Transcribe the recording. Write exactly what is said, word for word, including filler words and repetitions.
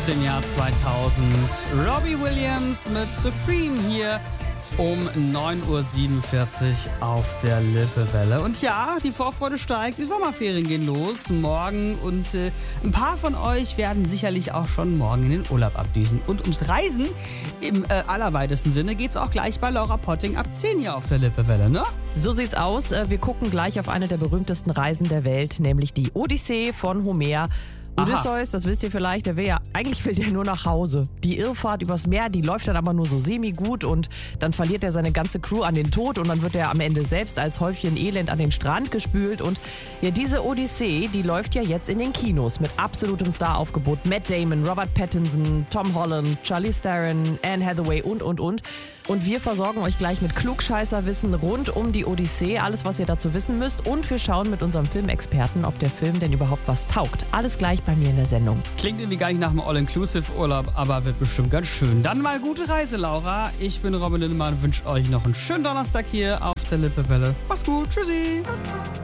dem Jahr zweitausend. Robbie Williams mit Supreme hier um neun Uhr siebenundvierzig auf der Lippewelle. Und ja, die Vorfreude steigt, die Sommerferien gehen los morgen und äh, ein paar von euch werden sicherlich auch schon morgen in den Urlaub abdüsen. Und ums Reisen im äh, allerweitesten Sinne geht's auch gleich bei Laura Potting ab zehn hier auf der Lippewelle, ne? So sieht's aus. Wir gucken gleich auf eine der berühmtesten Reisen der Welt, nämlich die Odyssee von Homer. Odysseus, das wisst ihr vielleicht, der will ja, eigentlich will der nur nach Hause. Die Irrfahrt übers Meer, die läuft dann aber nur so semi-gut und dann verliert er seine ganze Crew an den Tod und dann wird er am Ende selbst als Häufchen Elend an den Strand gespült. Und ja, diese Odyssee, die läuft ja jetzt in den Kinos mit absolutem Staraufgebot. Matt Damon, Robert Pattinson, Tom Holland, Charlize Theron, Anne Hathaway und, und, und. Und wir versorgen euch gleich mit Klugscheißerwissen rund um die Odyssee, alles, was ihr dazu wissen müsst. Und wir schauen mit unserem Filmexperten, ob der Film denn überhaupt was taugt. Alles gleich bei mir in der Sendung. Klingt irgendwie gar nicht nach einem All-Inclusive-Urlaub, aber wird bestimmt ganz schön. Dann mal gute Reise, Laura. Ich bin Robin Lindemann, wünsche euch noch einen schönen Donnerstag hier auf der Lippewelle. Macht's gut, tschüssi.